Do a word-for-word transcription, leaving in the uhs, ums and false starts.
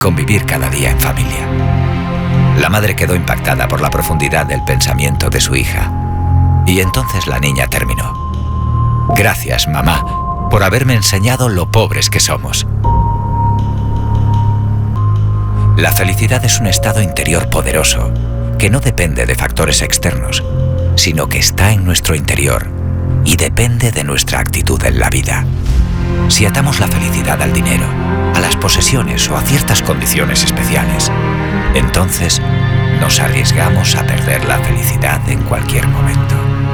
convivir cada día en familia. La madre quedó impactada por la profundidad del pensamiento de su hija. Y entonces la niña terminó. Gracias, mamá, por haberme enseñado lo pobres que somos. La felicidad es un estado interior poderoso que no depende de factores externos, sino que está en nuestro interior y depende de nuestra actitud en la vida. Si atamos la felicidad al dinero, a las posesiones o a ciertas condiciones especiales, entonces nos arriesgamos a perder la felicidad en cualquier momento.